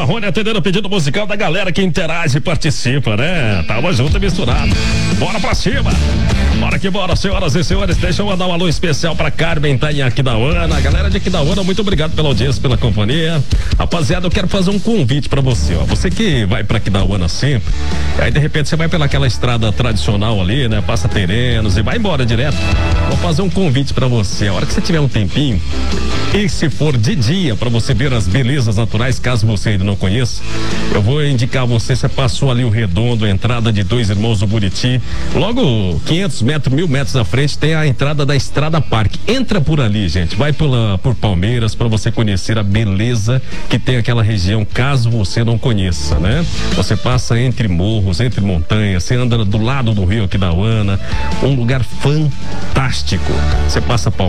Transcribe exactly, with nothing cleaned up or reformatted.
Marrone atendendo o pedido musical da galera que interage e participa, né? Tamo junto e misturado. Bora pra cima. Bora que bora, senhoras e senhores. Deixa eu mandar um alô especial pra Carmen, tá em Aquidauana. Galera de Aquidauana, muito obrigado pela audiência, pela companhia. Rapaziada, eu quero fazer um convite pra você, ó. Você que vai pra Aquidauana sempre, aí de repente você vai pelaquela estrada tradicional ali, né? Passa Terenos e vai embora direto. Vou fazer um convite pra você. A hora que você tiver um tempinho, e se for de dia, pra você ver as belezas naturais, caso você ainda não conheça, eu vou indicar a você, você passou ali o Redondo, a entrada de Dois Irmãos do Buriti, logo quinhentos metros, mil metros à frente tem a entrada da Estrada Parque. Entra por ali, gente, vai pela, por Palmeiras para você conhecer a beleza que tem aquela região, caso você não conheça, né? Você passa entre morros, entre montanhas, você anda do lado do rio Aquidauana, um lugar fantástico. Você passa Palmeiras